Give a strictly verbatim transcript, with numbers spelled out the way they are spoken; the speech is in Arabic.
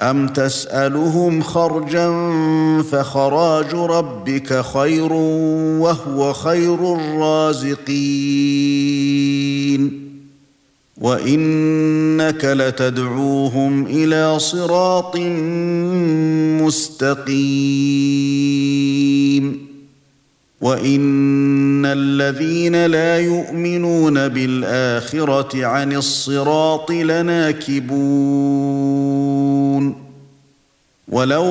أَمْ تَسْأَلُهُمْ خَرْجًا فَخَرَاجُ رَبِّكَ خَيْرٌ وَهُوَ خَيْرُ الرَّازِقِينَ وَإِنَّكَ لَتَدْعُوهُمْ إِلَى صِرَاطٍ مُسْتَقِيمٍ وَإِنَّ الَّذِينَ لَا يُؤْمِنُونَ بِالْآخِرَةِ عَنِ الصِّرَاطِ لَنَاكِبُونَ وَلَوْ